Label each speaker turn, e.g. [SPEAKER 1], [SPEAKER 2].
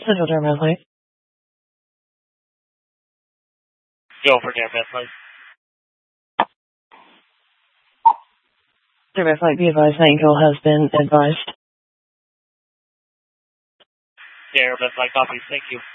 [SPEAKER 1] Central Dermat Light.
[SPEAKER 2] Go for Dermat Light.
[SPEAKER 1] Dermat Light, be advised, Nightingale has been advised.
[SPEAKER 2] Dermat Light, copy. Thank you.